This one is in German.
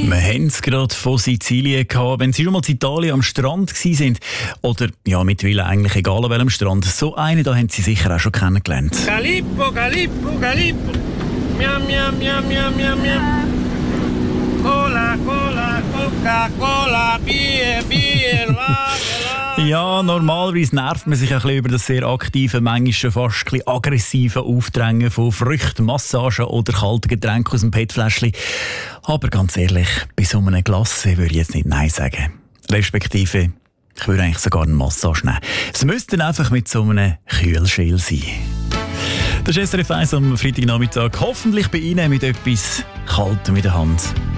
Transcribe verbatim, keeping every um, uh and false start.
Wir haben es gerade von Sizilien gehabt. Wenn Sie schon mal in Italien am Strand waren, oder ja, mittlerweile eigentlich egal an welchem Strand, so einen da haben Sie sicher auch schon kennengelernt. Calippo, Calippo, Calippo. Miam, miam, miam, miam, miam, miam. Cola, Cola, Coca-Cola, Bier, Bier, Lager, Ja, normalerweise nervt man sich ein bisschen über das sehr aktive, manchmal schon fast ein bisschen aggressive Aufdrängen von Früchten, Massagen oder kalten Getränken aus dem P E T-Fläschchen. Aber ganz ehrlich, bei so einem Glas würde ich jetzt nicht Nein sagen. Respektive, ich würde eigentlich sogar eine Massage nehmen. Es müsste dann einfach mit so einem Kühlschäl sein. Das ist S R F eins am Freitagnachmittag. Hoffentlich bei Ihnen mit etwas Kaltem in der Hand.